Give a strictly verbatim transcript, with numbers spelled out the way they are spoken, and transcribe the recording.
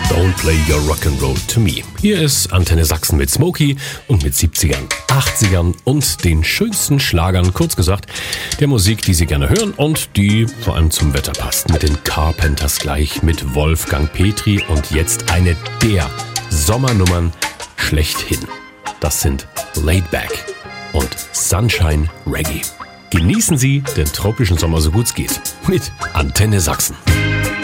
Don't Play Your Rock'n'Roll to Me. Hier ist Antenne Sachsen mit Smokey und mit siebzigern, achtzigern und den schönsten Schlagern, kurz gesagt, der Musik, die Sie gerne hören und die vor allem zum Wetter passt. Mit den Carpenters gleich, mit Wolfgang Petri und jetzt eine der Sommernummern schlechthin. Das sind Laid Back und Sunshine Reggae. Genießen Sie den tropischen Sommer so gut es geht mit Antenne Sachsen.